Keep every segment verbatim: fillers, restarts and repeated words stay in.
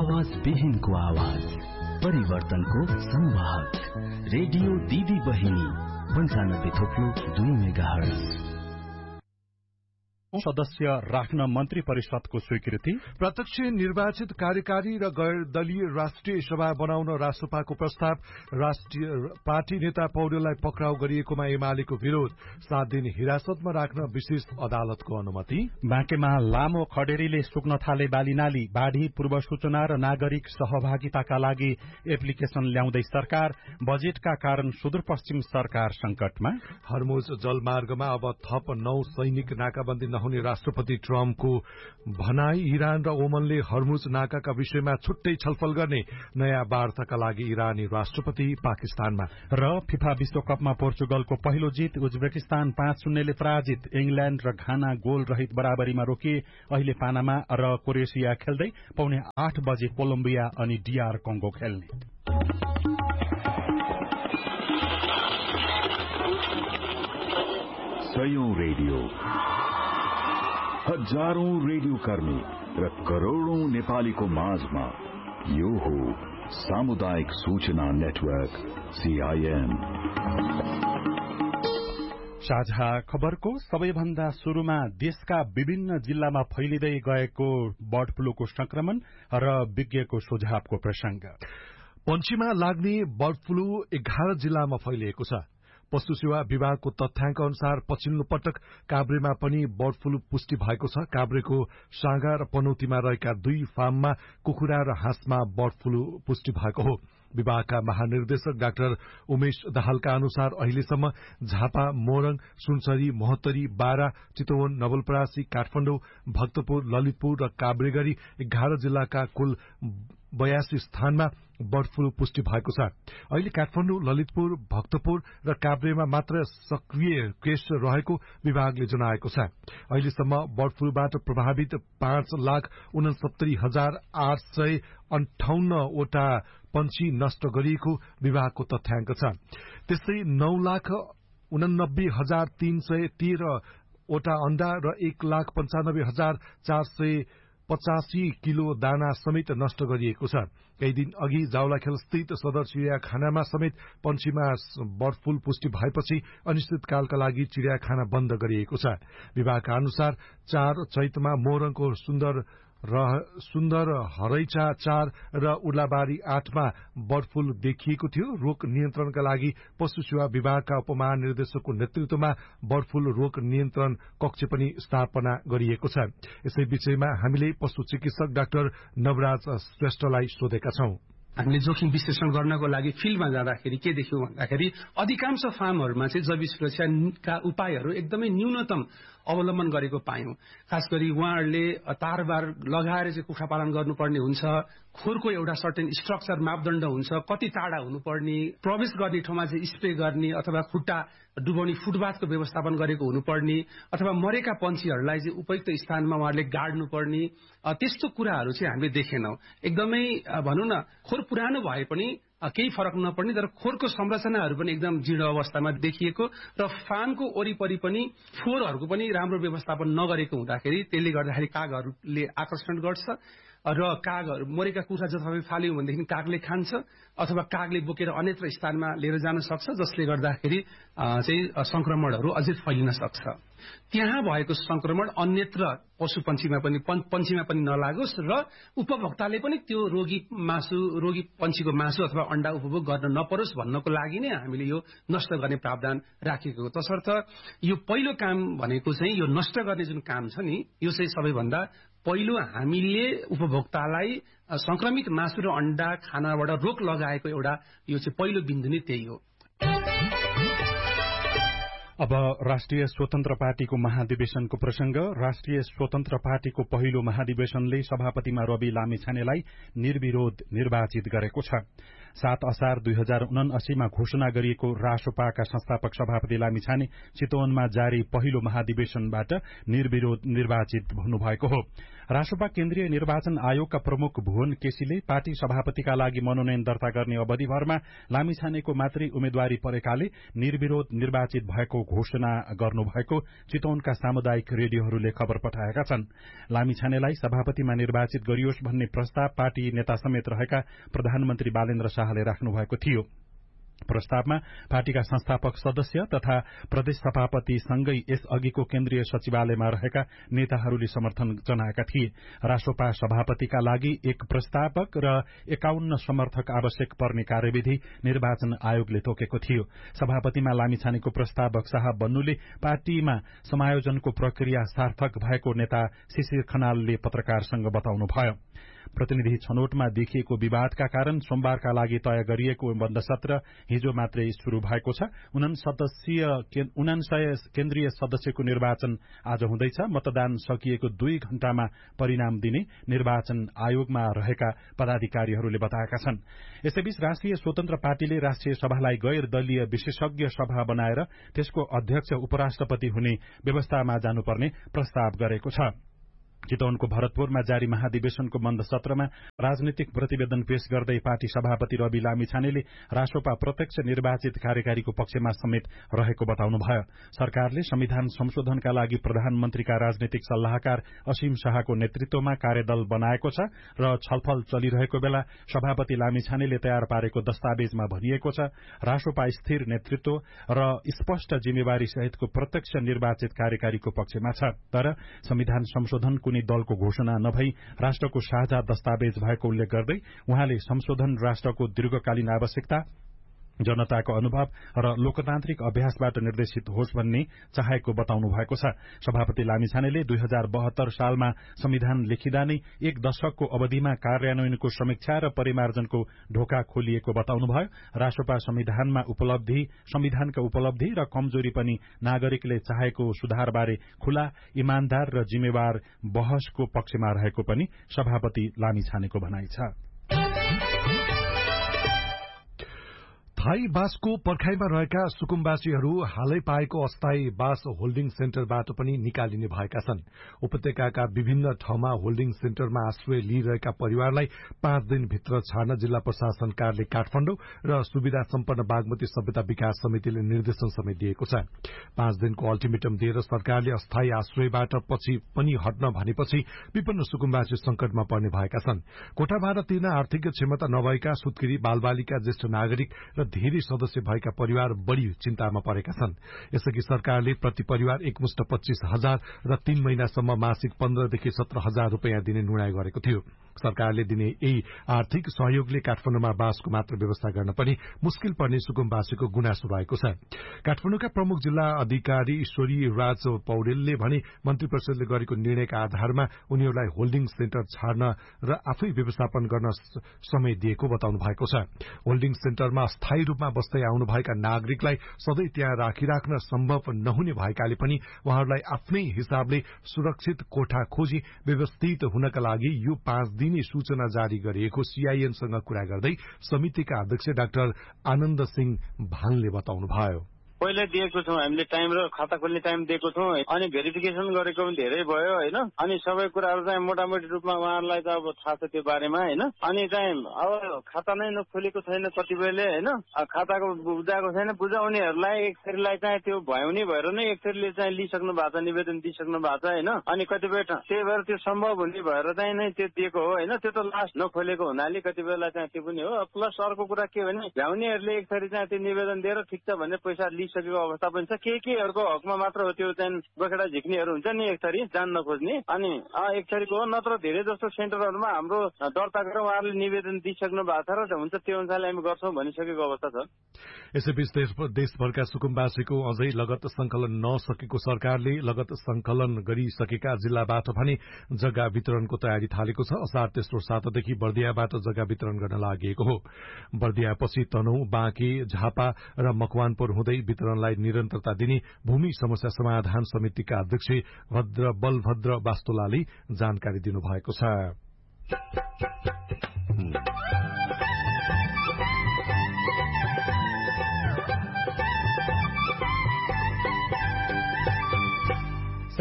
आवाज विहीनको आवाज, परिवर्तनको संवाहक, रेडियो दिदी बहिनी पन्चानब्बे थोप्लो दुई मेगाहर्ज। सदस्य राख्न मन्त्री परिषदको स्वीकृति, प्रत्यक्ष निर्वाचित कार्यकारी र गैर दलीय राष्ट्रिय सभा बनाउन राष्ट्रपाको प्रस्ताव, राष्ट्रिय पार्टी नेता पौडेललाई पक्राउ गरिएकोमा एमालेको विरोध, सात दिन हिरासतमा राख्न विशेष अदालतको अनुमति, बाँकेमा लामो खडेरीले सुक्न थाले बालीनाली, बाढ़ी पूर्व सूचना र नागरिक सहभागिताका लागि एप्लिकेशन ल्याउँदै सरकार, बजेटका कारण सुदूरपश्चिम सरकार संकटमा, हर्मुज जलमार्गमा अब थप नौ सैनिक नाकाबन्दी हुने राष्ट्रपति ट्रम्पको भनाई, इरान र ओमनले हर्मुज नाकाका विषयमा छुट्टै छलफल गर्ने, नयाँ वार्ताका लागि इरानी राष्ट्रपति पाकिस्तानमा, र फिफा विश्वकपमा पोर्चुगलको पहिलो जित, उज्बेकिस्तान पाँच शून्यले पराजित, इंग्ल्याण्ड र घाना गोल रहित बराबरीमा रोकिए, अहिले पानामा र क्रोएसिया खेल्दै पौने आठ बजे कोलम्बिया अनि डीआर कंगो खेल्ने। सयौं रेडियो, हजारौं रेडियो कर्मी र करोड़ौं नेपालीको माझमा यो हो सामुदायिक सूचना नेटवर्क सीआईएन। साझा खबरको सबैभन्दा शुरूमा देशका विभिन्न जिल्लामा फैलिँदै गएको बर्ड फ्लूको संक्रमण र विज्ञको सुझावको प्रसंग। पन्छीमा लाग्ने बर्ड फ्लू एघार जिल्लामा फैलिएको छ। पशु सेवा विभागको तथ्याङ्क अनुसार पछिल्लो पटक काभ्रेमा पनि बर्ड फ्लू पुष्टि भएको छ। काभ्रेको साँगा र पनौतीमा रहेका दुई फार्ममा कुखुरा र हाँसमा बर्ड फ्लू पुष्टि भएको हो। विभागका महानिर्देशक डाक्टर उमेश दाहालका अनुसार अहिलेसम्म झापा, मोरङ, सुनसरी, महोत्तरी, बारा, चितवन, नवलपरासी, काठमाडौँ, भक्तपुर, ललितपुर र काभ्रे गरी एघार जिल्लाका कुल बयासी स्थानमा बर्ड फ्लू पुष्टि भएको छ। अहिले काठमाडौँ, ललितपुर, भक्तपुर र काभ्रेमा मात्र सक्रिय केस रहेको विभागले जनाएको छ। अहिलेसम्म बर्ड फ्लूबाट प्रभावित पाँच लाख उनसत्तरी हजार आठ सय अन्ठाउन्न वटा पंक्षी नष्ट गरिएको विभागको तथ्याङ्क छ। त्यस्तै नौ लाख उनानब्बे हजार तीन सय तेह्र वटा अण्डा र एक लाख पञ्चानब्बे हजार चार सय पचासी किलो दाना समेत नष्ट गरिएको छ। केही दिन अघि जावलाखेल स्थित सदर चिड़ियाखानामा समेत पंक्षीमा बर्ड फ्लू पुष्टि भएपछि अनिश्चितकालका लागि चिड़ियाखाना बन्द गरिएको छ। विभागका अनुसार चार चैतमा मोरङको सुन्दर र सुन्दर हरैचा चार र उर्लाबारी आठमा बर्ड फ्लू देखिएको थियो। रोग नियन्त्रणका लागि पशु सेवा विभागका उपमहानिर्देशकको नेतृत्वमा बर्ड फ्लू रोग नियन्त्रण कक्ष पनि स्थापना गरिएको छ। यसै विषयमा हामीले पशु चिकित्सक डाक्टर नवराज श्रेष्ठलाई सोधेका छौं। हामीले जोखिम विश्लेषण गर्नको लागि फिल्डमा जाँदाखेरि के देख्यौं भन्दाखेरि अधिकांश फार्महरूमा चाहिँ जैविक सुरक्षाका उपायहरू एकदमै न्यूनतम अवलम्बन गरेको पायौं। खास गरी उहाँहरूले तारबार लगाएर चाहिँ कुखुरा पालन गर्नुपर्ने हुन्छ, खोरको एउटा सर्टेन स्ट्रक्चर मापदण्ड हुन्छ, कति टाढा हुनुपर्ने, प्रवेश गर्ने ठाउँमा चाहिँ स्प्रे गर्ने अथवा खुट्टा डुबाउने फुटबाथको व्यवस्थापन गरेको हुनुपर्ने, अथवा मरेका पंक्षीहरूलाई चाहिँ उपयुक्त स्थानमा उहाँहरूले गाड्नुपर्ने, त्यस्तो कुराहरू चाहिँ हामीले देखेनौं। एकदमै भनौं न खोर पुरानो भए पनि केही फरक नपर्ने तर खोरको संरचनाहरू पनि एकदम जीर्ण अवस्थामा देखिएको र फार्मको वरिपरि पनि फोहोरहरूको पनि राम्रो व्यवस्थापन नगरेको हुँदाखेरि त्यसले गर्दाखेरि कागहरूले आकर्षण गर्छ र कागहरू मरेका कुखुरा जथाभावी फाल्यौं भनेदेखि कागले खान्छ अथवा कागले बोकेर अन्यत्र स्थानमा लिएर जान सक्छ, जसले गर्दाखेरि चाहिँ संक्रमणहरू अझै फैलिन सक्छ। त्यहाँ भएको संक्रमण अन्यत्र पशु पंक्षीमा पनि पंक्षीमा पनि नलागोस् र उपभोक्ताले पनि त्यो रोगी मासु रोगी पंक्षीको मासु अथवा अण्डा उपभोग गर्न नपरोस् भन्नको लागि नै हामीले यो नष्ट गर्ने प्रावधान राखेको हो। तसर्थ यो पहिलो काम भनेको चाहिँ यो नष्ट गर्ने जुन काम छ नि, यो चाहिँ सबैभन्दा पहिलो हामीले उपभोक्तालाई संक्रमित मासु र अण्डा खानाबाट रोक लगाएको एउटा यो चाहिँ पहिलो बिन्दु नै त्यही हो। अब राष्ट्रिय स्वतन्त्र पार्टीको महाधिवेशनको प्रसंग। राष्ट्रिय स्वतन्त्र पार्टीको पहिलो महाधिवेशनले सभापतिमा रवि लामिछानेलाई निर्विरोध निर्वाचित गरेको छ। सात असार दुई हजार उनासीमा घोषणा गरिएको रासोपाका संस्थापक सभापति लामिछाने चितवनमा जारी पहिलो महाधिवेशनबाट निर्विरोध निर्वाचित हुनुभएको हो। रासोपा केन्द्रीय निर्वाचन आयोगका प्रमुख भुवन केसीले पार्टी सभापतिका लागि मनोनयन दर्ता गर्ने अवधिभरमा लामिछानेको मात्रै उम्मेद्वारी परेकाले निर्विरोध निर्वाचित भएको घोषणा गर्नुभएको चितवनका सामुदायिक रेडियोहरूले खबर पठाएका छन्। लामिछानेलाई सभापतिमा निर्वाचित गरियोस् भन्ने प्रस्ताव पार्टी नेता समेत रहेका प्रधानमन्त्री बालेन्द्र शाहले राख्नु भएको थियो। प्रस्तावमा पार्टीका संस्थापक सदस्य तथा प्रदेश सभापति सँगै यसअघिको केन्द्रीय सचिवालयमा रहेका नेताहरूले समर्थन जनाएका थिए। रासोपा सभापतिका लागि एक प्रस्तावक र एकाउन्न समर्थक आवश्यक पर्ने कार्यविधि निर्वाचन आयोगले तोकेको थियो। सभापतिमा लामिछानेको प्रस्तावक साहब बन्नुले पार्टीमा समायोजनको प्रक्रिया सार्थक भएको नेता शिशिर खनालले पत्रकारसँग बताउनुभयो। प्रतिनिधि छनौटमा देखिएको विवादका कारण सोमबारका लागि तय गरिएको बन्द सत्र हिजो मात्रै शुरू भएको छ। उनासय केन्द्रीय सदस्यको निर्वाचन आज हुँदैछ। मतदान सकिएको दुई घण्टामा परिणाम दिने निर्वाचन आयोगमा रहेका पदाधिकारीहरूले बताएका छन्। यसैबीच राष्ट्रिय स्वतन्त्र पार्टीले राष्ट्रिय सभालाई गैर दलीय विशेषज्ञ सभा बनाएर त्यसको अध्यक्ष उपराष्ट्रपति हुने व्यवस्थामा जानुपर्ने प्रस्ताव गरेको छ। चितवनको भरतपुरमा जारी महाधिवेशनको बन्द सत्रमा राजनीतिक प्रतिवेदन पेश गर्दै पार्टी सभापति रवि लामिछानेले रासोपा प्रत्यक्ष निर्वाचित कार्यकारीको पक्षमा समेत रहेको बताउनुभयो। सरकारले संविधान संशोधनका लागि प्रधानमन्त्रीका राजनीतिक सल्लाहकार असीम शाहको नेतृत्वमा कार्यदल बनाएको छ र छलफल चलिरहेको बेला सभापति लामिछानेले तयार पारेको दस्तावेजमा भनिएको छ रासोपा स्थिर नेतृत्व र स्पष्ट जिम्मेवारी सहितको प्रत्यक्ष निर्वाचित कार्यकारीको पक्षमा छ। तर संविधान संशोधन कुनै दलको घोषणा नभई राष्ट्रको साझा दस्तावेज भएको उल्लेख गर्दै उहाँले संशोधन राष्ट्रको दीर्घकालीन आवश्यकता, जनताको अनुभव र लोकतान्त्रिक अभ्यासबाट निर्देशित होस् भन्ने चाहेको बताउनु भएको छ। सभापति लामिछानेले दुई हजार बहत्तर सालमा संविधान लेखिँदा नै एक दशकको अवधिमा कार्यान्वयनको समीक्षा र परिमार्जनको ढोका खोलिएको बताउनुभयो। रासोपा संविधानमा उपलब्धि संविधानका उपलब्धि र कमजोरी पनि नागरिकले चाहेको सुधारबारे खुला, इमानदार र जिम्मेवार बहसको पक्षमा रहेको पनि सभापति लामिछानेको भनाइ छ। थाई बाँसको पर्खाइमा रहेका सुकुम्बासीहरू हालै पाएको अस्थायी बाँस होल्डिङ सेन्टरबाट पनि निकालिने भएका छन्। उपत्यकाका विभिन्न ठाउँमा होल्डिङ सेन्टरमा आश्रय लिइरहेका परिवारलाई पाँच दिनभित्र छाड्न जिल्ला प्रशासन कार्यालय काठमाडौँ र सुविधा सम्पन्न बागमती सभ्यता विकास समितिले निर्देशन समेत दिएको छ। पाँच दिनको अल्टिमेटम दिएर सरकारले अस्थायी आश्रयबाट पछि पनि हट्न भनेपछि विपन्न सुकुम्बासी संकटमा पर्ने भएका छन्। कोठा भाडा तिर्न आर्थिक क्षमता नभएका सुत्केरी, बालबालिका, ज्येष्ठ नागरिक र धेरै सदस्य भएका परिवार बढ़ी चिन्तामा परेका छन्। यसअघि सरकारले प्रति परिवार एकमुष्ट पच्चीस हजार र तीन महिनासम्म मासिक पन्ध्रदेखि सत्र हजार रूपियाँ दिने निर्णय गरेको थियो। सरकारले दिने यही आर्थिक सहयोगले काठमाडौँमा बाँसको मात्र व्यवस्था गर्न पनि मुस्किल पर्ने सुकुम्बासीको गुनासो रहेको छ। काठमाडौँका प्रमुख जिल्ला अधिकारी ईश्वरी राज पौडेलले भने मन्त्री परिषदले गरेको निर्णयका आधारमा उनीहरूलाई होल्डिङ सेन्टर छाड्न र आफै व्यवस्थापन गर्न समय दिएको बताउनु भएको छ। होल्डिङ सेन्टरमा स्थायी रूपमा बस्दै आउनुभएका नागरिकलाई सधैँ त्यहाँ राखिराख्न सम्भव नहुने भएकाले पनि उहाँहरूलाई आफ्नै हिसाबले सुरक्षित कोठा खोजी व्यवस्थित हुनका लागि यो पाँच दिने सूचना जारी गरिएको सीआईएनसँग कुरा गर्दै समितिका अध्यक्ष डाक्टर आनन्द सिंह भाङले बताउनुभयो। पहिला दिएको छौँ हामीले टाइम र खाता खोल्ने टाइम दिएको छौँ अनि भेरिफिकेसन गरेको पनि धेरै भयो होइन। अनि सबै कुराहरू चाहिँ मोटामोटी रूपमा उहाँहरूलाई त अब थाहा छ त्यो बारेमा होइन। अनि चाहिँ अब खाता नै नखोलेको छैन कतिपयले होइन, खाताको बुझाएको छैन, बुझाउनेहरूलाई एक थरीलाई चाहिँ त्यो भ्याउने भएर नै एक थरीले चाहिँ लिइसक्नु भएको छ, निवेदन दिइसक्नु भएको छ होइन। अनि कतिपय त्यही भएर त्यो सम्भव हुने भएर चाहिँ नै त्यो दिएको हो होइन। त्यो त लास्ट नखोलेको हुनाले कतिपयलाई चाहिँ त्यो पनि हो। प्लस अर्को कुरा के भने भ्याउनेहरूले एक थरी चाहिँ त्यो निवेदन दिएर ठिक छ भन्ने पैसा सकेको अवस्था पनि छ। के केहरूको हकमा मात्र हो त्यो चाहिँ बखेडा झिक्नेहरू हुन्छ नि एक थरी जान नखोज्ने। अनि एक थरीको हो, नत्र धेरै जस्तो सेन्टरहरूमा हाम्रो दर्ता गरेर उहाँहरूले निवेदन दिइसक्नु भएको छ र हुन्छ त्यो अनुसारले हामी गर्छौँ भनिसकेको अवस्था छ। यसैबीच देशभरका सुकुम्बासीको अझै लगत संकलन नसकेको सरकारले लगत संकलन गरिसकेका जिल्लाबाट भने जग्गा वितरणको तयारी थालेको छ। असार तेस्रो सातादेखि बर्दियाबाट जग्गा वितरण गर्न लागि हो। बर्दियापछि तनहु, बाँके, झापा र मकवानपुर हुँदै वितरणलाई निरन्तरता दिने भूमि समस्या समाधान समितिका अध्यक्ष भद्र बलभद्र वास्तोलाले जानकारी दिनुभएको छ।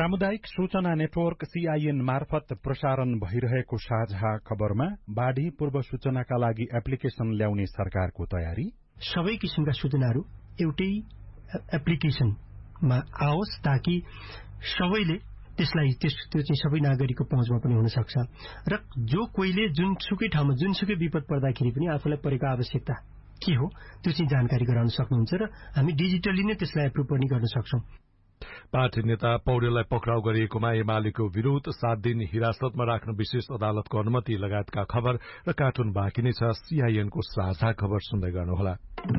सामुदायिक सूचना नेटवर्क सीआईएन मार्फत प्रसारण भइरहेको साझा खबरमा बाढ़ी पूर्व सूचनाका लागि एप्लिकेशन ल्याउने सरकारको तयारी, सबै किसिमका सूचनाहरू एउटै एप्लिकेशनमा आओस् ताकि सबैले त्यसलाई त्यो चाहिँ सबै नागरिकको पहुँचमा पनि हुन सक्छ र जो कोहीले जुनसुकै ठाउँमा जुनसुकै विपद पर्दाखेरि पनि आफूलाई परेको आवश्यकता के हो त्यो चाहिँ जानकारी गराउन सक्नुहुन्छ र हामी डिजिटली नै त्यसलाई एप्रुभ पनि गर्न सक्छौं। पार्टी नेता पौडेललाई पक्राउ गरिएकोमा एमालेको विरोध, सात दिन हिरासतमा राख्न विशेष अदालतको अनुमति लगायतका खबर र कार्टुन बाँकी नै छ। सीआईएनको साझा खबर सुन्दै गर्नुहोला।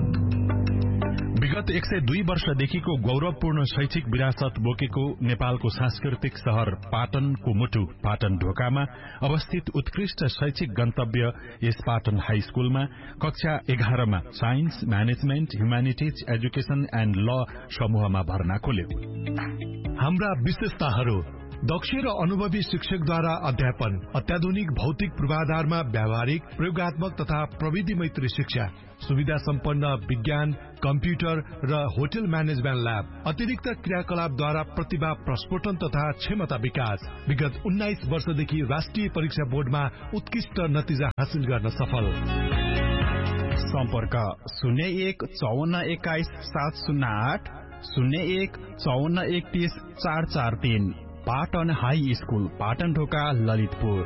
विगत एक सय दुई वर्षदेखिको गौरवपूर्ण शैक्षिक विरासत बोकेको नेपालको सांस्कृतिक शहर पाटनको मुटु पाटन ढोकामा अवस्थित उत्कृष्ट शैक्षिक गन्तव्य यस पाटन हाई स्कूलमा कक्षा एघारमा science, management, humanities, education and ल समूहमा भर्ना खोल्यो। हाम्रा विशेषताहरू: दक्ष र अनुभवी शिक्षकद्वारा अध्यापन, अत्याधुनिक भौतिक पूर्वाधारमा व्यावहारिक, प्रयोगात्मक तथा प्रविधि मैत्री शिक्षा, सुविधा सम्पन्न विज्ञान, कम्प्युटर र होटल म्यानेजमेन्ट ल्याब, अतिरिक्त क्रियाकलापद्वारा प्रतिभा प्रस्फोटन तथा क्षमता विकास। विगत उन्नाइस वर्षदेखि राष्ट्रिय परीक्षा बोर्डमा उत्कृष्ट नतिजा हासिल गर्न सफल। सम्पर्क शून्य एक चौवन्न एक्काइस सात शून्य आठ, शून्य एक चौवन्न एकतीस चार चार तीन। पाटन हाई स्कूल, पाटन ढोका, ललितपुर।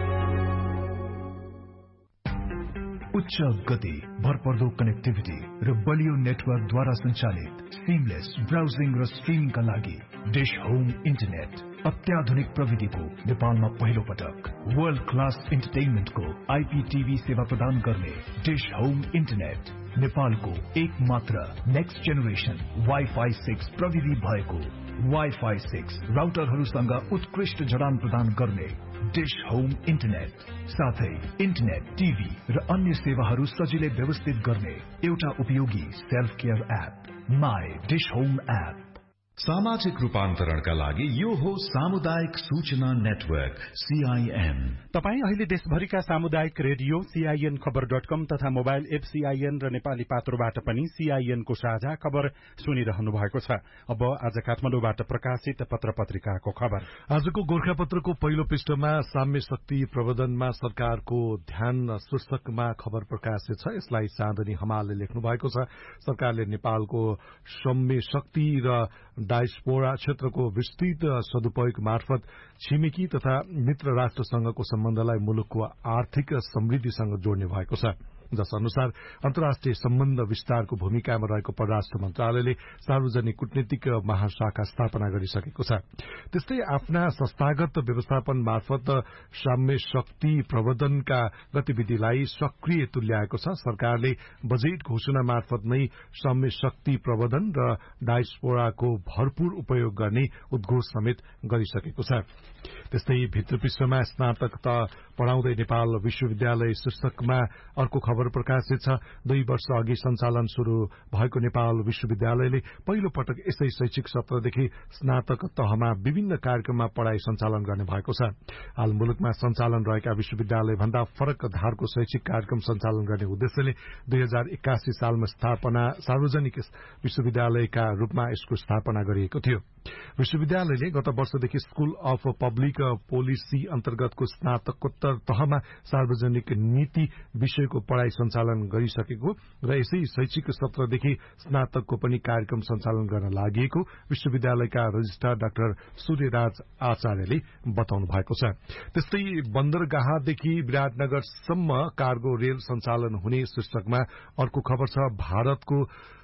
उच्च गति, भरपर्दो कनेक्टिभिटी र बलियो नेटवर्कद्वारा सञ्चालित सिमलेस ब्राउजिङ र स्ट्रिमिङका लागि डिश होम इन्टरनेट। अत्याधुनिक प्रविधिको नेपालमा पहिलो पटक वर्ल्ड क्लास इन्टरटेनमेन्टको आइपीटीभी सेवा प्रदान गर्ने डिश होम इन्टरनेट नेपालको एक मात्र नेक्स्ट जेनेरेसन वाइफाई सिक्स प्रविधि भएको वाइफाई सिक्स राउटरहरूसँग उत्कृष्ट जडान प्रदान गर्ने डिश होम इन्टरनेट, साथै इन्टरनेट, टिभी र अन्य सेवाहरू सजिलै व्यवस्थित गर्ने एउटा उपयोगी self care app, my dish home app. सामाजिक रूपान्तरणका लागि यो हो सामुदायिक सूचना नेटवर्क सीआईएन। तपाई अहिले देशभरिका सामुदायिक रेडियो सीआईएन खबर डट कम तथा मोबाइल एप सीआईएन र नेपाली पात्रोबाट पनि सीआईएनको साझा खबर सुनिरहनु भएको छ। अब आज काठमाडौँबाट प्रकाशित पत्र पत्रिकाको खबर। आजको गोर्खापत्रको पहिलो पृष्ठमा साम्य शक्ति प्रबन्धनमा सरकारको ध्यान शीर्षकमा खबर प्रकाशित छ। यसलाई चाँदनी हमालले लेख्नु भएको छ। सरकारले नेपालको साम्य शक्ति र डायस्पोरा क्षेत्रको विस्तृत सदुपयोग मार्फत छिमेकी तथा मित्र राष्ट्रसँगको सम्बन्धलाई मुलुकको आर्थिक समृद्धिसँग जोड्ने भएको छ, जस अनुसार अन्तर्राष्ट्रिय सम्बन्ध विस्तारको भूमिकामा रहेको परराष्ट्र मन्त्रालयले सार्वजनिक कूटनीतिक महाशाखा स्थापना गरिसकेको छ। त्यस्तै आफ्ना संस्थागत व्यवस्थापन मार्फत साम्य शक्ति प्रबन्धनका गतिविधिलाई सक्रिय तुल्याएको छ। सरकारले बजेट घोषणा मार्फत नै साम्य शक्ति प्रबन्धन र डायस्पोराको भरपूर उपयोग गर्ने उद्घोष समेत गरिसकेको छ। त्यस्तै भित्र पृष्ठमा स्नातकता पढ़ाउँदै नेपाल विश्वविद्यालय शीर्षकमा अर्को खबर प्रकाशित छ। दुई वर्ष अघि सञ्चालन शुरू भएको नेपाल विश्वविद्यालयले पहिलो पटक यसै शैक्षिक सत्रदेखि स्नातक तहमा विभिन्न कार्यक्रममा पढ़ाई सञ्चालन गर्ने भएको छ। हाल मुलुकमा सञ्चालन रहेका विश्वविद्यालय भन्दा फरक धारको शैक्षिक कार्यक्रम सञ्चालन गर्ने उद्देश्यले दुई हजार एक्कासी सालमा स्थापना सार्वजनिक विश्वविद्यालयका रूपमा यसको स्थापना गरिएको थियो। विश्वविद्यालयले गत वर्षदेखि स्कूल अफ पब्लिक पोलिसी अन्तर्गतको स्नातकोत्तर तहमा सार्वजनिक नीति विषयको पढ़ाई सञ्चालन गरिसकेको र यसै शैक्षिक सत्रदेखि स्नातकको पनि कार्यक्रम सञ्चालन गर्न लागि विश्वविद्यालयका रजिस्ट्रार डाक्टर सूर्यराज आचार्यले बताउनु भएको छ। त्यस्तै बन्दरगाहदेखि विराटनगरसम्म कार्गो रेल सञ्चालन हुने शीर्षकमा अर्को खबर छ। भारतको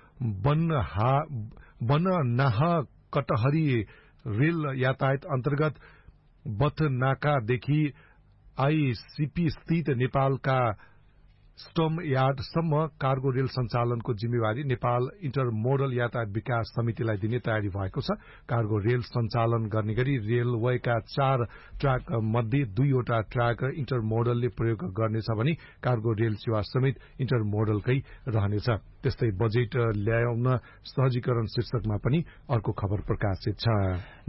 बननाह कटहरी रेल यातायात अन्तर्गत बथनाकादेखि आईसीपी स्थित नेपालका स्टम यार्डसम्म कार्गो रेल सञ्चालनको जिम्मेवारी नेपाल इन्टरमोडल यातायात विकास समितिलाई दिने तयारी भएको छ। कार्गो रेल सञ्चालन गर्ने गरी रेलवेका चार ट्र्याक मध्ये दुईवटा ट्र्याक इन्टरमोडलले प्रयोग गर्नेछ भने कार्गो रेल सेवा समेत इन्टरमोडलकै रहनेछ। त्यस्तै बजेट ल्याउन सहजीकरण शीर्षकमा पनि अर्को खबर प्रकाशित छ।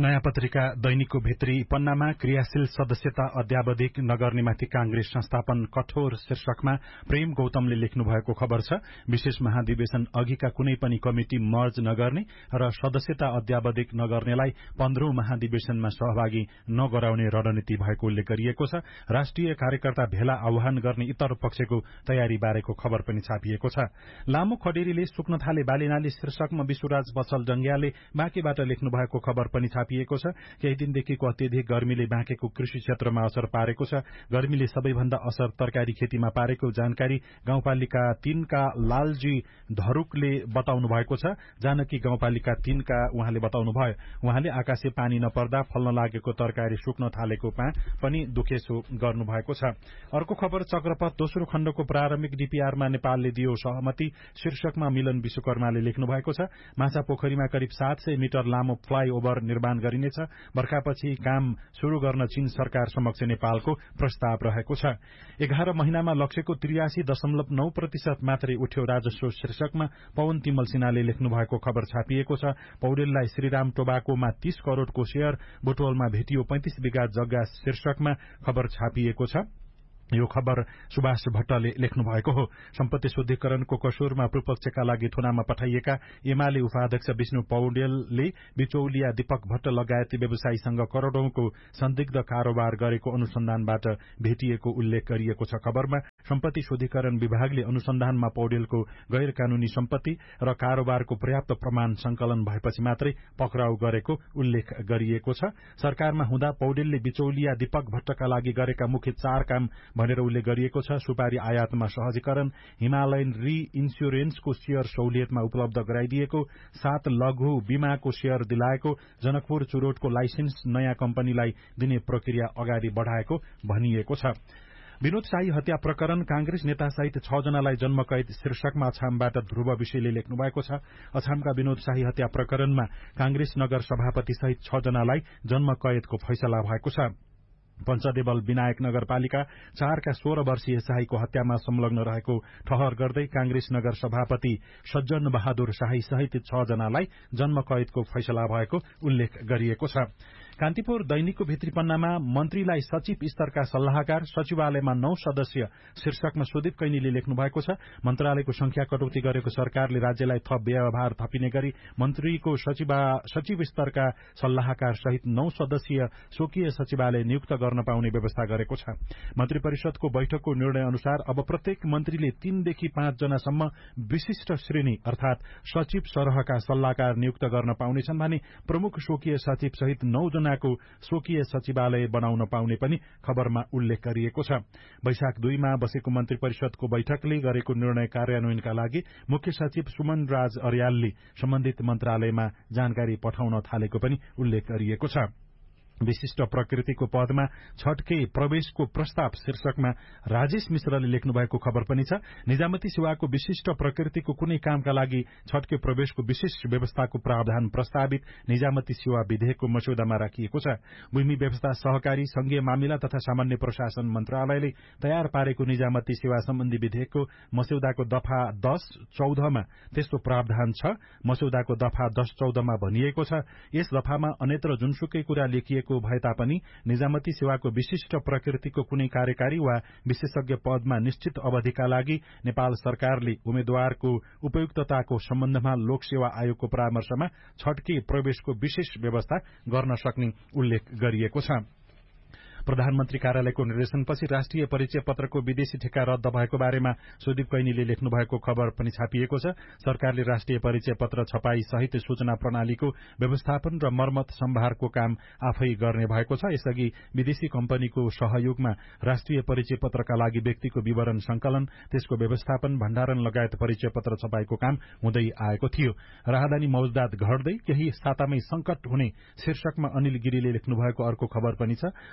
नयाँ पत्रिका दैनिकको भित्री पन्नामा क्रियाशील सदस्यता अध्यावधिक नगर्नेमाथि कांग्रेस संस्थापन कठोर शीर्षकमा प्रेम गौतमले लेख्नु भएको खबर छ। विशेष महाधिवेशन अघिका कुनै पनि कमिटी मर्ज नगर्ने र सदस्यता अध्यावधिक नगर्नेलाई पन्ध्रौं महाधिवेशनमा सहभागी नगराउने रणनीति भएको उल्लेख गरिएको छ। राष्ट्रिय कार्यकर्ता भेला आह्वान गर्ने इतर पक्षको तयारी बारेको खबर पनि छापिएको छ। लामो खडेरीले सुक्न थाले बालीनाली शीर्षकमा विश्वराज बचल जंग्याले बाँकेबाट लेख्नु भएको खबर पनि छापिएको छ। केही दिनदेखिको अत्यधिक गर्मीले बाँकेको कृषि क्षेत्रमा असर पारेको छ। गर्मीले सबैभन्दा असर तरकारी खेतीमा पारेको जानकारी गाउँपालिका तीनका लालजी धरुकले बताउनु भएको छ। जानकी गाउँपालिका तीनका उहाँले बताउनु भयो। उहाँले आकाशे पानी नपर्दा फल्न लागेको तरकारी सुक्न थालेको पनि दुखेसो गर्नु भएको छ। अर्को खबर चक्रपथ दोस्रो खण्डको प्रारम्भिक डीपीआरमा नेपालले दियो सहमति शीर्षकमा मिलन विश्वकर्माले लेख्नु भएको छ। माछा पोखरीमा करिब सात सय मिटर लामो फ्लाईओभर निर्माण गरिनेछ। बर्खापछि काम शुरू गर्न चीन सरकार समक्ष नेपालको प्रस्ताव रहेको छ। एघार महिनामा लक्ष्यको त्रियासी दशमलव नौ प्रतिशत मात्रै उठ्यो राजस्व शीर्षकमा पवन तिमल सिन्हाले लेख्नु भएको खबर छापिएको छ। पौडेललाई श्रीराम टोबाकोमा तीस करोड़को शेयर, बुटवलमा भेटियो पैंतिस बिघा जग्गा शीर्षकमा खबर छापिएको छ। यो खबर सुभाष भट्टले लेख्नु भएको हो। सम्पत्ति शुद्धिकरणको कसुरमा पूर्वपक्षका लागि थुनामा पठाइएका एमाले उपाध्यक्ष विष्णु पौडेलले बिचौलिया दीपक भट्ट लगायत व्यवसायीसँग करोड़ौंको संदिग्ध कारोबार गरेको अनुसन्धानबाट भेटिएको उल्लेख गरिएको छ। खबरमा सम्पत्ति शुद्धिकरण विभागले अनुसन्धानमा पौडेलको गैर कानूनी सम्पत्ति र कारोबारको पर्याप्त प्रमाण संकलन भएपछि मात्रै पक्राउ गरेको उल्लेख गरिएको छ। सरकारमा हुँदा पौडेलले बिचौलिया दीपक भट्टका लागि गरेका मुख्य चार काम भनेर उल्लेख गरिएको छ। सुपारी आयातमा सहजीकरण, हिमालयन री इन्स्योरेन्सको शेयर सहुलियतमा उपलब्ध गराइदिएको, सात लघु बीमाको शेयर दिलाएको, जनकपुर चुरोटको लाइसेन्स नयाँ कम्पनीलाई दिने प्रक्रिया अगाडि बढ़ाएको भनिएको छ। विनोद शाही हत्या प्रकरण कांग्रेस नेता सहित छ जनालाई जन्मकैद शीर्षकमा अछामबाट ध्रुव विषयले लेख्नु भएको छ। अछामका विनोद शाही हत्या प्रकरणमा कांग्रेस नगर सभापति सहित छ जनालाई जन्मकैदको फैसला भएको छ। पञ्चदेवल विनायक नगरपालिका चारका सोह्र वर्षीय शाहीको हत्यामा संलग्न रहेको ठहर गर्दै कांग्रेस नगर सभापति सज्जन बहादुर शाही सहित छ जनालाई जन्मकैदको फैसला भएको उल्लेख गरिएको छ। कान्तिपुर दैनिकको भित्री पन्नामा मन्त्रीलाई सचिव स्तरका सल्लाहकार, सचिवालयमा नौ सदस्य शीर्षकमा सुदीप कैनीले लेख्नु भएको छ। मन्त्रालयको संख्या कटौती गरेको सरकारले राज्यलाई थप व्यवहार थपिने गरी मन्त्रीको सचिव स्तरका सल्लाहकार सहित नौ सदस्यीय स्वकीय सचिवालय नियुक्त गर्न पाउने व्यवस्था गरेको छ। मन्त्री परिषदको बैठकको निर्णय अनुसार अब प्रत्येक मन्त्रीले तीनदेखि पाँच जनासम्म विशिष्ट श्रेणी अर्थात सचिव सरहका सल्लाहकार नियुक्त गर्न पाउनेछन् भने प्रमुख स्वकीय सचिव सहित नौ जना को स्वकीय सचिवालय बनाउन पाउने पनि खबरमा उल्लेख गरिएको छ। वैशाख दुईमा बसेको मन्त्री परिषदको बैठकले गरेको निर्णय कार्यान्वयनका लागि मुख्य सचिव सुमन राज अर्यालले सम्बन्धित मन्त्रालयमा जानकारी पठाउन थालेको पनि उल्लेख गरिएको छ। विशिष्ट प्रकृतिको पदमा छटके प्रवेशको प्रस्ताव शीर्षकमा राजेश मिश्रले लेख्नु भएको खबर पनि छ। निजामती सेवाको विशिष्ट प्रकृतिको कुनै कामका लागि छटके प्रवेशको विशेष व्यवस्थाको प्रावधान प्रस्तावित निजामती सेवा विधेयकको मस्यौदामा राखिएको छ। भूमि व्यवस्था, सहकारी, संघीय मामिला तथा सामान्य प्रशासन मन्त्रालयले तयार पारेको निजामती सेवा सम्बन्धी विधेयकको मस्यौदाको दफा दश चौधमा त्यस्तो प्रावधान छ। मस्यौदाको दफा दश चौधमा भनिएको छ, यस दफामा अन्यत्र जुनसुकै कुरा लेखिएको भए तापनि निजामती सेवाको विशिष्ट प्रकृतिको कुनै कार्यकारी वा विशेषज्ञ पदमा निश्चित अवधिका लागि नेपाल सरकारले उम्मेद्वारको उपयुक्तताको सम्बन्धमा लोकसेवा आयोगको परामर्शमा छटके प्रवेशको विशेष व्यवस्था गर्न सक्ने उल्लेख गरिएको छ। प्रधानमन्त्री कार्यालयको निर्देशनपछि राष्ट्रिय परिचय पत्रको विदेशी ठेक्का रद्द भएको बारेमा सुदीप कैनीले लेख्नु भएको खबर पनि छापिएको छ। सरकारले राष्ट्रिय परिचय पत्र छपाई सहित सूचना प्रणालीको व्यवस्थापन र मर्मत सम्भारको काम आफै गर्ने भएको छ। यसअघि विदेशी कम्पनीको सहयोगमा राष्ट्रिय परिचय पत्रका लागि व्यक्तिको विवरण संकलन, त्यसको व्यवस्थापन, भण्डारण लगायत परिचय पत्र छपाईको काम हुँदै आएको थियो। राहदानी मौजदात घट्दै केही सातामै संकट हुने शीर्षकमा अनिल गिरीले लेख्नु भएको अर्को खबर पनि छ। राहदानी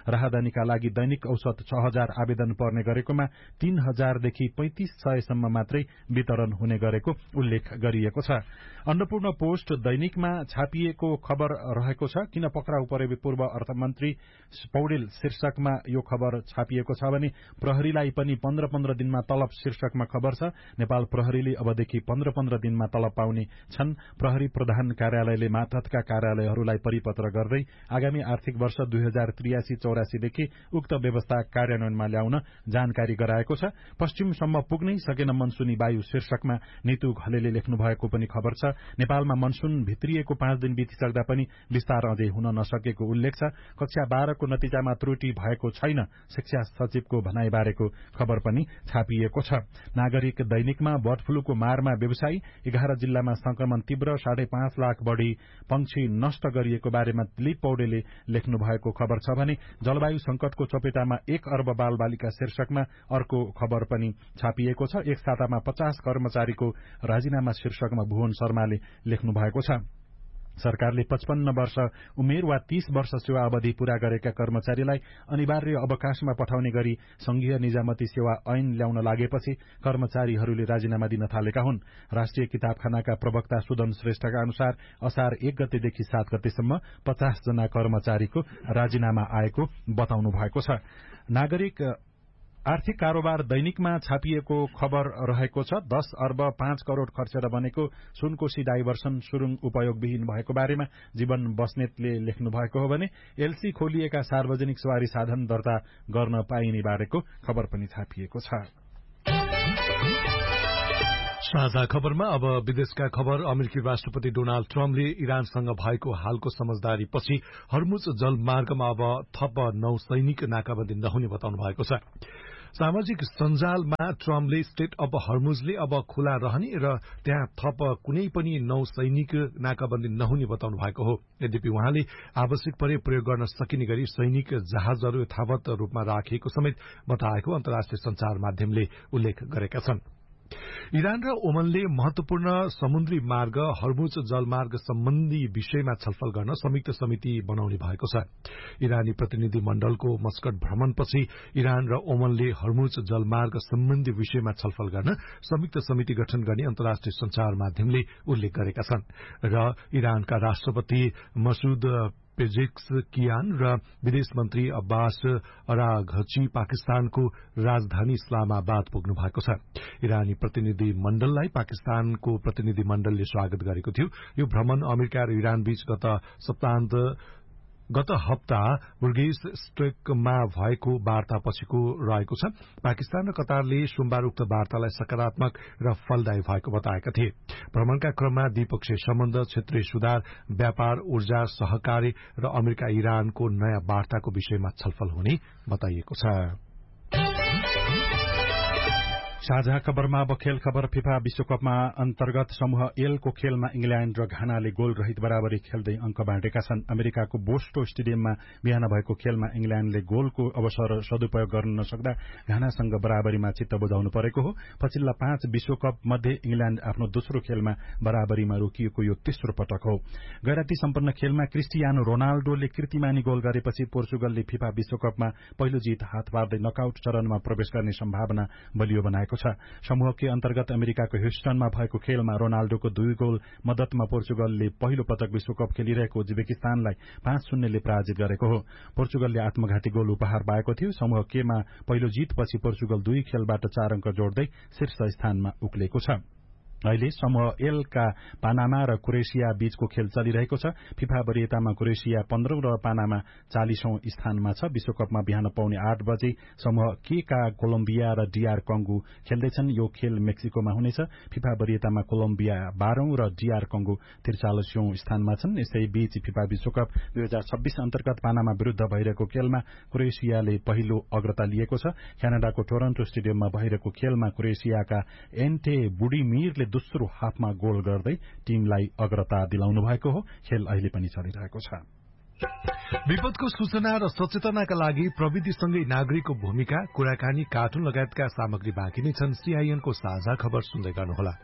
बागवानीका लागि दैनिक औसत छ हजार आवेदन पर्ने गरेकोमा तीन हजारदेखि पैंतिस सयसम्म मात्रै वितरण हुने गरेको उल्लेख गरिएको छ। अन्नपूर्ण पोस्ट दैनिकमा छापिएको खबर रहेको छ। किन पक्राउ परे पूर्व अर्थमन्त्री पौडेल शीर्षकमा यो खबर छापिएको छ भने प्रहरीलाई पनि पन्ध्र पन्ध्र दिनमा तलब शीर्षकमा खबर छ। नेपाल प्रहरीले अबदेखि पन्ध्र पन्ध्र दिनमा तलब पाउने छन्। प्रहरी प्रधान कार्यालयले मातहतका कार्यालयहरूलाई परिपत्र गर्दै आगामी आर्थिक वर्ष दुई हजार त्रियासी चौरासीदेखि उक्त व्यवस्था कार्यान्वयनमा ल्याउन जानकारी गराएको छ। पश्चिमसम्म पुग्नै सकेन मनसुनी वायु शीर्षकमा नितु घलेले लेख्नु भएको पनि खबर छ। नेपालमा मनसुन भित्रिएको पाँच दिन बितिसक्दा पनि विस्तार अझै हुन नसकेको उल्लेख छ। कक्षा बाह्रको नतिजामा त्रुटि भएको छैन शिक्षा सचिवको भनाइबारेको खबर पनि छापिएको छ। नागरिक दैनिकमा बर्ड फ्लूको मारमा व्यवसायी एघार जिल्लामा संक्रमण तीव्र साढे पाँच लाख बढ़ी पंक्षी नष्ट गरिएको बारेमा दिलीप पौडेलले लेख्नु भएको खबर छ भने जलवायु संकटको चपेटामा एक अर्ब बाल बालिका शीर्षकमा अर्को खबर पनि छापिएको छ। एक सातामा पचास कर्मचारीको राजीनामा शीर्षकमा भुवन शर्माले लेख्नु भएको छ। सरकारले पचपन्न वर्ष उमेर वा तीस वर्ष सेवा अवधि पूरा गरेका कर्मचारीलाई अनिवार्य अवकाशमा पठाउने गरी संघीय निजामती सेवा ऐन ल्याउन लागेपछि कर्मचारीहरूले राजीनामा दिन थालेका हुन्। राष्ट्रिय किताबखानाका प्रवक्ता सुदन श्रेष्ठका अनुसार असार एक गतेदेखि सात गतेसम्म पचास जना कर्मचारीको राजीनामा आएको बताउनु भएको छ। नागरिक आर्थिक कारोबार दैनिकमा छापिएको खबर रहेको छ। दस अर्ब पाँच करोड़ खर्चेर बनेको सुनकोशी डाइभर्सन सुरुङ उपयोगविहीन भएको बारेमा जीवन बस्नेतले लेख्नु भएको हो भने एलसी खोलिएका सार्वजनिक सवारी साधन दर्ता गर्न पाइने बारेको खबर पनि छापिएको छ। साझा खबरमा अब विदेशका खबर। अमेरिकी राष्ट्रपति डोनाल्ड ट्रम्पले इरानसँग भएको हालको समझदारी पछि हर्मुज जलमार्गमा अब थप नौ सैनिक नाकाबन्दी नहुने बताउनु भएको छ। सामाजिक सञ्जालमा ट्रम्पले स्टेट अफ हर्मुजले अब खुला रहने र त्यहाँ थप कुनै पनि नौ सैनिक नाकाबन्दी नहुने बताउनु भएको हो। यद्यपि उहाँले आवश्यक परे प्रयोग गर्न सकिने गरी सैनिक जहाजहरू यथावत रूपमा राखिएको समेत बताएको अन्तर्राष्ट्रिय संचार माध्यमले उल्लेख गरेका छन्। इरान र ओमनले महत्वपूर्ण समुद्री मार्ग हर्मुज जलमार्ग सम्बन्धी विषयमा छलफल गर्न संयुक्त समिति बनाउने भएको छ। इरानी प्रतिनिधि मण्डलको मस्कट भ्रमणपछि इरान र ओमनले हर्मुज जलमार्ग सम्बन्धी विषयमा छलफल गर्न संयुक्त समिति गठन गर्ने अन्तर्राष्ट्रिय संचार माध्यमले उल्लेख गरेका छन् र इरानका राष्ट्रपति मसूद पेजेक्सकियान र विदेश मन्त्री अब्बास अराघची पाकिस्तानको राजधानी इस्लामाबाद पुग्नु भएको छ। इरानी प्रतिनिधि मण्डललाई पाकिस्तानको प्रतिनिधि मण्डलले स्वागत गरेको थियो। यो भ्रमण अमेरिका र इरान बीच गत सप्ताहन्त गत हप्ता बुर्गेस स्ट्रेकमा भएको वार्ता पछिको रहेको छ। पाकिस्तान र कतारले सोमबार उक्त वार्तालाई सकारात्मक र फलदायी भएको बताएका थिए। भ्रमणका क्रममा द्विपक्षीय सम्बन्ध, क्षेत्रीय सुधार, व्यापार, ऊर्जा सहकार्य र अमेरिका इरानको नयाँ वार्ताको विषयमा छलफल हुने बताइएको छ। साझा खबरमा अब खेल खबर। फिफा विश्वकपमा अन्तर्गत समूह एलको खेलमा इंग्ल्याण्ड र घानाले गोल रहित बराबरी खेल्दै अंक बाँडेका छन्। अमेरिकाको बोस्टो स्टेडियममा बिहान भएको खेलमा इंग्ल्याण्डले गोलको अवसर सदुपयोग गर्न नसक्दा घानासँग बराबरीमा चित्त बुझाउनु परेको हो। पछिल्ला पाँच विश्वकप मध्ये इंग्ल्याण्ड आफ्नो दोस्रो खेलमा बराबरीमा रोकिएको यो तेस्रो पटक हो। गैराती सम्पन्न खेलमा क्रिस्टियानो रोनाल्डोले कीर्तिमानी गोल गरेपछि पोर्चुगलले फिफा विश्वकपमा पहिलो जित हात पार्दै नकआउट चरणमा प्रवेश गर्ने सम्भावना बलियो बनाएको छ। समूहकै अन्तर्गत अमेरिकाको ह्युस्टनमा भएको खेलमा रोनाल्डोको दुई गोल मद्दतमा पोर्चुगलले पहिलो पटक विश्वकप खेलिरहेको उज्बेकिस्तानलाई पाँच शून्यले पराजित गरेको हो। पोर्चुगलले आत्मघाती गोल उपहार पाएको थियो। समूह केमा पहिलो जितपछि पोर्चुगल दुई खेलबाट चार अंक जोड्दै शीर्ष स्थानमा उक्लेको छ। अहिले समूह एलका पानामा र क्रोएसिया बीचको खेल चलिरहेको छ। फिफा वरियतामा क्रोएसिया पन्ध्रौं र पानामा चालिसौं स्थानमा छ। विश्वकपमा बिहान पाउने आठ बजे समूह के का कोलम्बिया र डीआर कंगो खेल्दैछन्। यो खेल मेक्सिकोमा हुनेछ। फिफा वरियतामा कोलम्बिया बाह्रौं र डीआर कंगो त्रिचालिसौं स्थानमा छन्। यसैबीच फिफा विश्वकप दुई हजार छब्बीस अन्तर्गत पानामा विरूद्ध भइरहेको खेलमा क्रोएसियाले पहिलो अग्रता लिएको छ। क्यानाडाको टोरन्टो स्टेडियममा भइरहेको खेलमा क्रोएसियाका एन्टे बुडिमिरले दोस्रो हाफमा गोल गर्दै टीमलाई अग्रता दिलाउनु भएको हो। खेल अहिले पनि चलिरहेको छ। विपदको सूचना र सचेतनाका लागि प्रविधिसँगै नागरिकको भूमिका, कुराकानी, कार्टुन लगायतका सामग्री बाँकी नै छन्। सीआईएनको साझा खबर सुन्दै गर्नुहोला।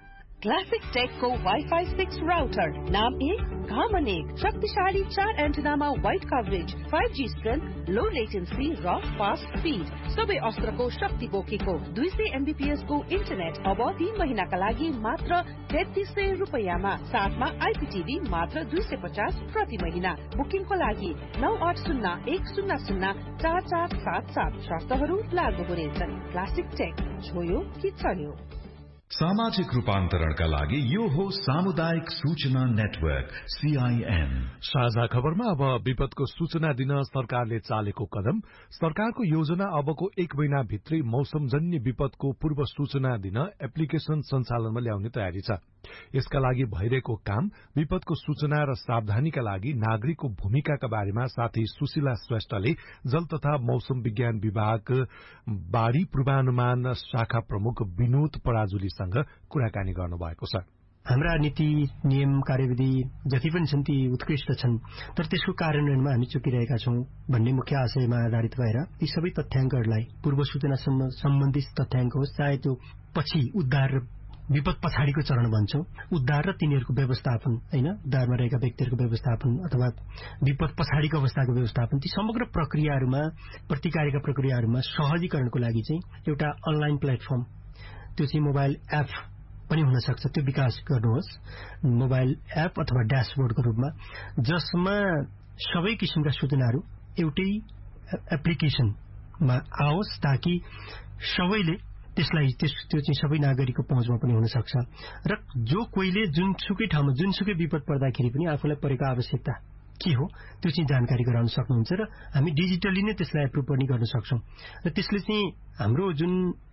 क्लासिक टेकको वाइफाई सिक्स राउटर नाम एक काम अनेक शक्तिशाली चार एन्टेनामा wide coverage five G strength लो लेटेन्सी र फास्ट स्पिड सबै अस्त्रको शक्ति बोकेको दुई सय एमबीपीएस को इन्टरनेट अब तीन महिनाका लागि मात्र तेत्तीस सय रुपियाँमा साथमा आइपीटीभी मात्र दुई सय पचास प्रति महिना बुकिङको लागि नौ आठ शून्य एक शून्य शून्य चार चार सात सात शर्तहरू लागू हुनेछन्। क्लासिक टेक छोयो कि चल्यो। सामाजिक रूपान्तरणका लागि यो हो सामुदायिक सूचना नेटवर्क सीआईएन। साझा खबरमा अब विपदको सूचना दिन सरकारले चालेको कदम। सरकारको योजना अबको एक महिना भित्रै मौसमजन्य विपदको पूर्व सूचना दिन एप्लिकेशन सञ्चालनमा ल्याउने तयारी छ। यसका लागि भइरहेको काम विपदको सूचना र सावधानीका लागि नागरिकको भूमिकाका बारेमा साथै सुशीला श्रेष्ठले जल तथा मौसम विज्ञान विभाग बाढ़ी पूर्वानुमान शाखा प्रमुख विनोद पराजुलीसँग कुराकानी गर्नुभएको छ। हाम्रा नीति नियम कार्यविधि जति पनि छन् ती उत्कृष्ट छन्, तर त्यसको कार्यान्वयनमा हामी चुकिरहेका छौं भन्ने मुख्य आशयमा आधारित भएर यी सबै तथ्याङ्कहरूलाई पूर्व सूचनासम्म सम्बन्धित तथ्याङ्क होस्, चाहे त्यो पछि उद्धार र विपद पछाडिको चरण भन्छौं, उद्धार र तिनीहरूको व्यवस्थापन हैन, उद्धारमा रहेका व्यक्तिहरूको व्यवस्थापन अथवा विपद पछाडिको अवस्थाको व्यवस्थापन, ती समग्र प्रक्रियाहरूमा प्रतिकारका प्रक्रियाहरूमा सहजीकरणको लागि चाहिँ एउटा अनलाइन प्लेटफर्म, त्यो चाहिँ मोबाइल एप पनि हुन सक्छ, त्यो विकास गर्नुहोस् मोबाइल एप अथवा ड्याशबोर्डको रूपमा, जसमा सबै किसिमका सूचनाहरू एउटै एप्लिकेशनमा आओस् ताकि सबैले त्यसलाई त्यो चाहिँ सबै नागरिकको पहुँचमा पनि हुन सक्छ र जो कोहीले जुनसुकै ठाउँमा जुनसुकै विपद पर्दाखेरि पनि आफूलाई परेको आवश्यकता के हो त्यो चाहिँ जानकारी गराउन सक्नुहुन्छ र हामी डिजिटली नै त्यसलाई एप्रुभ पनि गर्न सक्छौं र त्यसले चाहिँ हाम्रो जुन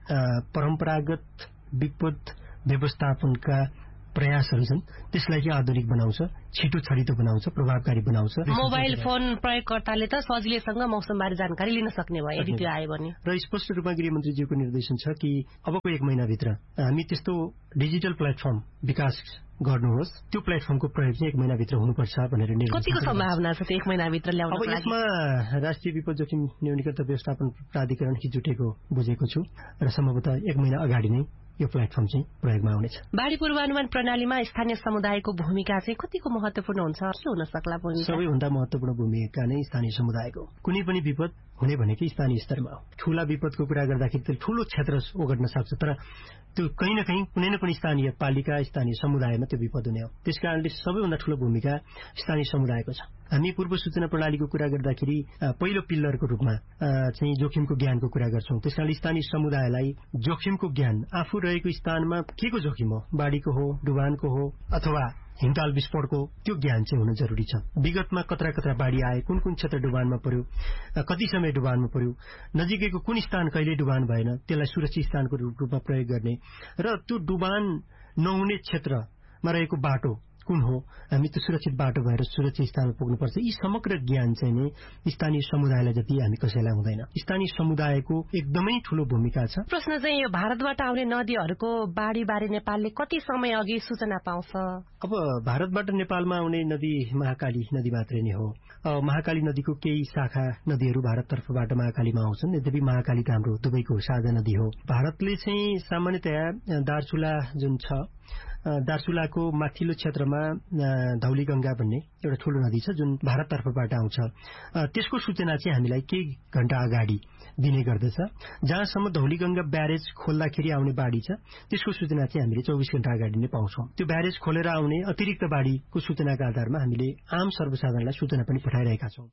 परम्परागत विपद व्यवस्थापनका प्रयासहरू छन् त्यसलाई चाहिँ आधुनिक बनाउँछ, छिटो छरितो बनाउँछ, प्रभावकारी बनाउँछ। मोबाइल फोन प्रयोगकर्ताले त सजिलैसँग मौसमबारे जानकारी लिन सक्ने भयो यदि त्यो आयो भने। र स्पष्ट रूपमा गृहमन्त्रीज्यूको निर्देशन छ कि अबको एक महिनाभित्र हामी त्यस्तो डिजिटल प्लेटफर्म विकास गर्नुहोस्, त्यो प्लेटफर्मको प्रयोग चाहिँ एक महिनाभित्र हुनुपर्छ भनेर निर्देशन। कतिको सम्भावना छ त्यो एक महिनाभित्र ल्याउनको लागि? अब यसमा राष्ट्रिय विपद जोखिम न्यूनीकरण व्यवस्थापन प्राधिकरण जुटेको बुझेको छु र सम्भवतः एक महिना अगाडि नै यो प्लेटफर्म चाहिँ प्रयोगमा आउनेछ। बाढ़ी पूर्वानुमान प्रणालीमा स्थानीय समुदायको भूमिका चाहिँ कतिको महत्वपूर्ण हुन्छ, के हुन सक्ला? सबैभन्दा महत्वपूर्ण भूमिका नै स्थानीय समुदायको। कुनै पनि विपद हुने भनेकै स्थानीय स्तरमा हो। ठूला विपदको कुरा गर्दाखेरि त ठूलो क्षेत्र ओगट्न सक्छ, तर त्यो कहीँ न कहीँ कुनै न कुनै स्थानीय पालिका स्थानीय समुदायमा त्यो विपद हुने हो। त्यसकारणले सबैभन्दा ठूलो भूमिका स्थानीय समुदायको छ। हामी पूर्व सूचना प्रणालीको कुरा गर्दाखेरि पहिलो पिल्लरको रूपमा चाहिँ जोखिमको ज्ञानको कुरा गर्छौं। त्यसकारणले स्थानीय समुदायलाई जोखिमको ज्ञान, आफू रहेको स्थानमा के को जोखिम हो, बाढ़ीको हो, डुबानको हो अथवा हिमताल विस्फोटको, त्यो ज्ञान चाहिँ हुन जरुरी छ। विगतमा कत्रा कत्रा बाढ़ी आए, कुन कुन क्षेत्र डुबानमा पर्यो, कति समय डुबानमा पर्यो, नजिकैको कुन स्थान कहिले डुबान भएन, त्यसलाई सुरक्षित स्थानको रूपमा प्रयोग गर्ने र त्यो डुबान नहुने क्षेत्रमा रहेको बाटो कुन हो, हामी त्यो सुरक्षित बाटो भएर सुरक्षित स्थानमा पुग्नुपर्छ। यी समग्र ज्ञान चाहिँ नै स्थानीय समुदायलाई जति हामी कसैलाई हुँदैन। स्थानीय समुदायको एकदमै ठूलो भूमिका छ। प्रश्न चाहिँ यो भारतबाट आउने नदीहरूको बाढ़ी बारे नेपालले कति समय अघि सूचना पाउँछ? अब भारतबाट नेपालमा आउने नदी महाकाली नदी मात्रै नै हो। महाकाली नदीको केही शाखा नदीहरू भारततर्फबाट महाकालीमा आउँछन्, यद्यपि महाकाली त हाम्रो दुवैको साझा नदी हो। भारतले चाहिँ सामान्यतया दार्चुला जुन छ, दार्चुलाको माथिल्लो क्षेत्रमा धौलीगंगा भन्ने एउटा ठूलो नदी छ जुन भारततर्फबाट आउँछ। त्यसको सूचना चाहिँ हामीलाई केही घण्टा अगाडि दिने गर्दछ। जहाँसम्म धौलीगंगा ब्यारेज खोल्दाखेरि आउने बाढ़ी छ त्यसको सूचना चाहिँ हामीले चौबिस घण्टा अगाडि नै पाउँछौं। त्यो ब्यारेज खोलेर आउने अतिरिक्त बाढ़ीको सूचनाका आधारमा हामीले आम सर्वसाधारणलाई सूचना पनि पठाइरहेका छौं।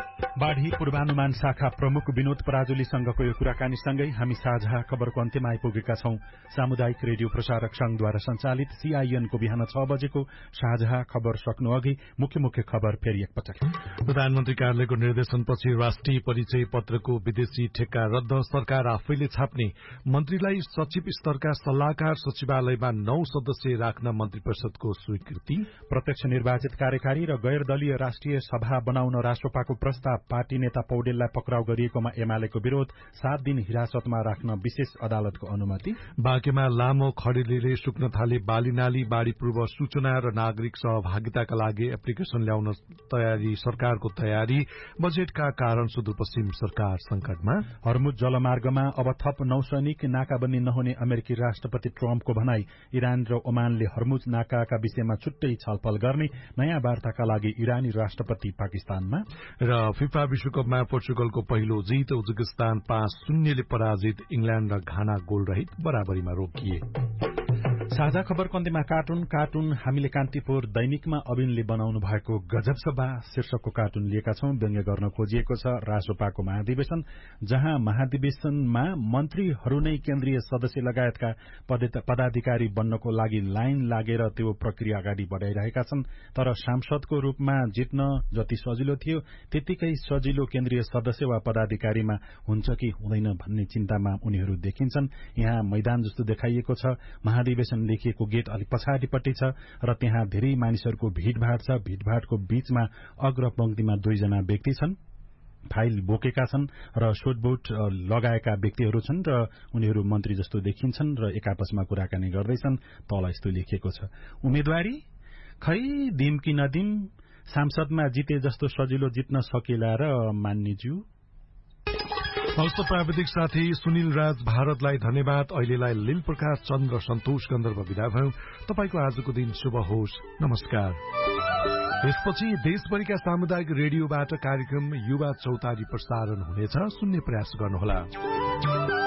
बाढ़ी पूर्वानुमान शाखा प्रमुख विनोद पराजुलीसँगको यो कुराकानीसँगै हामी साझा खबरको अन्त्यमा आइपुगेका छौं। सामुदायिक रेडियो प्रसारक संघद्वारा संचालित सीआईएनको बिहान छ बजेको साझा खबर सक्नु अघि मुख्य मुख्य खबर फेरि एकपटक। प्रधानमन्त्री कार्यालयको निर्देशनपछि राष्ट्रिय परिचय पत्रको विदेशी ठेक्का रद्द, सरकार आफैले छाप्ने, मन्त्रीलाई सचिव स्तरका सल्लाहकार सचिवालयमा नौ सदस्य राख्न मन्त्री परिषदको स्वीकृति, प्रत्यक्ष निर्वाचित कार्यकारी र गैर दलीय राष्ट्रिय सभा बनाउन राष्ट्रपाको प्रस्ताव पार्टी नेता पौडेललाई पक्राउ गरिएकोमा एमालेको विरोध, सात दिन हिरासतमा राख्न विशेष अदालतको अनुमति। बाँकेमा लामो खडेरीले सुक्न थाले बाली नाली, बाढ़ी पूर्व सूचना र नागरिक सहभागिताका लागि एप्लिकेशन ल्याउन तयारी, सरकारको तयारी, बजेटका कारण सुदूरपश्चिम सरकार संकटमा। हर्मुज जलमार्गमा अब थप नौसैनिक, नाकाबन्दी नहुने अमेरिकी राष्ट्रपति ट्रम्पको भनाई। इरान र ओमानले हर्मुज नाकाका विषयमा छुट्टै छलफल गर्ने, नयाँ वार्ताका लागि इरानी राष्ट्रपति पाकिस्तानमा। र फिफा विश्वकपमा पोर्चुगलको पहिलो जित, उज्बेकिस्तान पाँच शून्यले पराजित, इंग्ल्याण्ड र घाना गोल रहित बराबरीमा रोकिए। साझा खबर कन्तीमा कार्टुन कार्टुन हामीले कान्तिपुर दैनिकमा अविनले बनाउनु भएको गजब सभा शीर्षकको कार्टुन लिएका छौं। व्यङ्ग्य गर्न खोजिएको छ राजसभाको महाधिवेशन, जहाँ महाधिवेशनमा मन्त्रीहरू नै केन्द्रीय सदस्य लगायतका पदाधिकारी बन्नको लागि लाइन लागेर त्यो प्रक्रिया अगाडि बढ़ाइरहेका छन्। तर सांसदको रूपमा जित्न जति सजिलो थियो त्यतिकै सजिलो केन्द्रीय सदस्य वा पदाधिकारीमा हुन्छ कि हुँदैन भन्ने चिन्तामा उनीहरू देखिन्छन्। यहाँ मैदान जस्तो देखाइएको छ। महाधिवेशन लेखिएको गेट अलिक पछाडिपट्टि छ र त्यहाँ धेरै मानिसहरूको भीड़भाड़ छ। भीड़भाड़को बीचमा अग्रपंक्तिमा दुईजना व्यक्ति छन्, फाइल बोकेका छन् र सोटबुट लगाएका व्यक्तिहरू छन् र उनीहरू मन्त्री जस्तो देखिन्छन् र एक आपसमा कुराकानी गर्दैछन्। तल यस्तो लेखिएको छ, उम्मेदवारी खै दिम कि नदिम, सांसदमा जिते जस्तो सजिलो जित्न सकेला र मान्नेज्यू। हस्त प्राविधिक साथी सुनिल राज भारतलाई धन्यवाद। अहिलेलाई लील प्रकाश चन्द्र सन्तोष गन्धर्व विदा भयौं। तपाईको आजको दिन शुभ होस्। नमस्कार। यसपछि देशभरिका सामुदायिक रेडियोबाट कार्यक्रम युवा चौतारी प्रसारण हुनेछ। सुन्ने प्रयास गर्नुहोला।